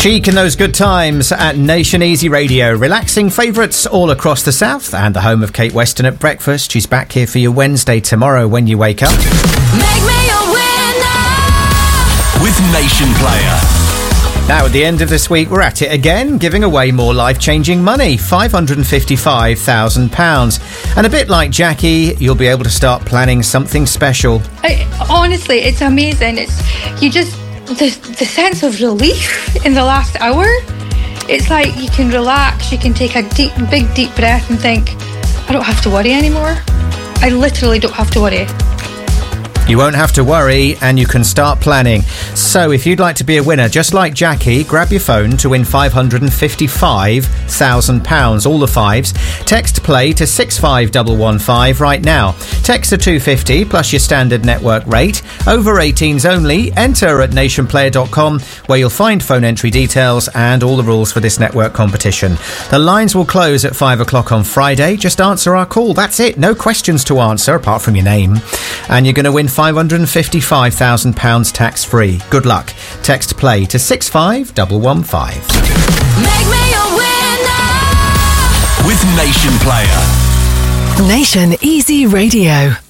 Chic and those good times at Nation Easy Radio. Relaxing favourites all across the south and the home of Kate Weston at breakfast. She's back here for you Wednesday tomorrow when you wake up. Make me a winner with Nation Player. Now, at the end of this week, we're at it again, giving away more life-changing money, £555,000. And a bit like Jackie, you'll be able to start planning something special. Honestly, it's amazing. The sense of relief in the last hour. It's like you can relax, you can take a big deep breath and think, I don't have to worry anymore. I literally don't have to worry. You won't have to worry and you can start planning. So if you'd like to be a winner, just like Jackie, grab your phone to win £555,000, all the fives. Text play to 65115 right now. Text to 250 plus your standard network rate. Over 18s only. Enter at nationplayer.com where you'll find phone entry details and all the rules for this network competition. The lines will close at 5 o'clock on Friday. Just answer our call. That's it. No questions to answer apart from your name. And you're going to win £555,000 tax-free. Good luck. Text play to 65115. Make me a winner with Nation Player. Nation Easy Radio.